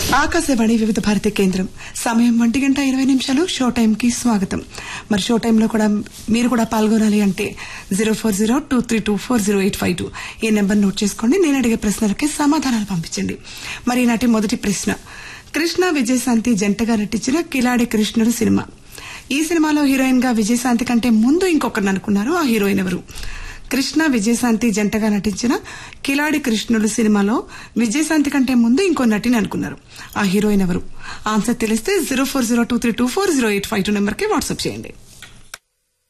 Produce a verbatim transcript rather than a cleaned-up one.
ఆకాశవాణి వివిధ భారతి కేంద్రం సమయం ఒంటి గంట ఇరవై నిమిషాలు షో టైం కి స్వాగతం. మరి షో టైంలో కూడా మీరు కూడా పాల్గొనాలి అంటే zero four zero two three two four zero eight five two ఈ నెంబర్ నోట్ చేసుకోండి. నేను అడిగే ప్రశ్నలకి సమాధానాలు పంపించండి. మరి ఈనాటి మొదటి ప్రశ్న, కృష్ణ విజయశాంతి జంటగా నటించిన కిలాడి కృష్ణుడు సినిమా. ఈ సినిమాలో హీరోయిన్ గా విజయశాంతి కంటే ముందు ఇంకొకరిని అనుకున్నారు. ఆ హీరోయిన్ ఎవరు? కృష్ణ విజయశాంతి జంటగా నటించిన కిలాడి కృష్ణుడు సినిమాలో విజయశాంతి కంటే ముందు ఇంకో నటిని అనుకున్నారు. ఆ హీరోయిన్ ఎవరు? ఆన్సర్ తెలిస్తే zero four zero two three two four zero eight five two number కి వాట్సాప్ చేయండి.